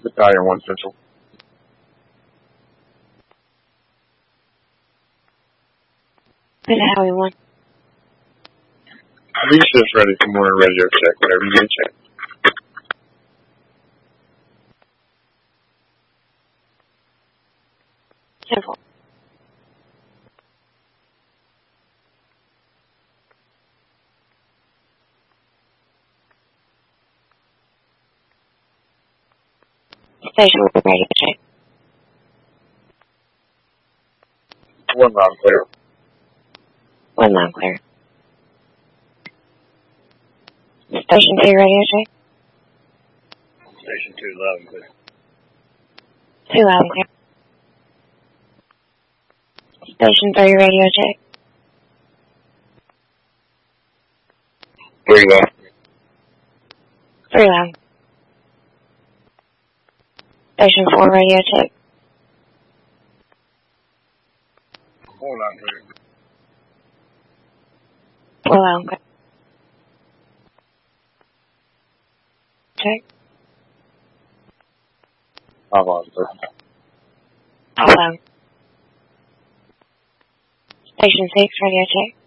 Battalion 1 Central. Howie 1. Lisa's ready for morning radio check whenever you get a chance. Simple. Station 1 radio check. 1 loud clear. 1 loud clear. Station 2 radio check. Station 2 loud and clear. 2 loud and clear. Station 3 radio check. 3 loud. 3 loud. Station 4 radio check. 4 loud and clear. 4 loud and clear. Check. 5 loud and clear. 5 loud. Station 6 radio check.